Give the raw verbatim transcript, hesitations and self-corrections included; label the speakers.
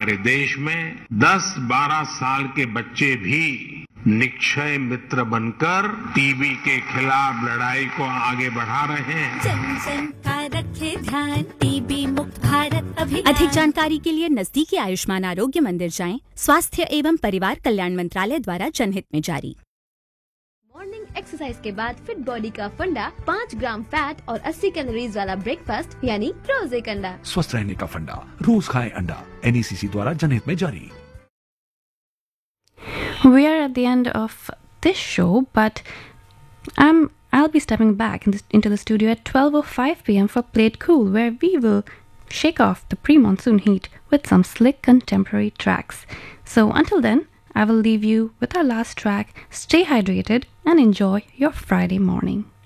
Speaker 1: हमारे देश में दस बारह साल के बच्चे भी निक्षय मित्र बनकर टीबी के खिलाफ लड़ाई को आगे बढ़ा रहे हैं।
Speaker 2: जन जन का रखे ध्यान, टीबी मुक्त भारत अभियान।
Speaker 3: अधिक जानकारी के लिए नजदीकी आयुष्मान आरोग्य मंदिर जाएं। स्वास्थ्य एवं परिवार कल्याण मंत्रालय द्वारा जनहित में जारी।
Speaker 4: मॉर्निंग एक्सरसाइज के बाद फिट बॉडी का फंडा, पाँच ग्राम फैट और अस्सी कैलोरीज वाला ब्रेकफास्ट यानी रोजे कंडा।
Speaker 5: स्वस्थ रहने का फंडा, रोज खाएं अंडा। एन ई सी सी द्वारा जनहित में जारी।
Speaker 6: We are at the end of this show, but I'm I'll be stepping back in this, into the studio at twelve oh five p.m. for Play It Cool, where we will shake off the pre-monsoon heat with some slick contemporary tracks. So until then, I will leave you with our last track. Stay hydrated and enjoy your Friday morning.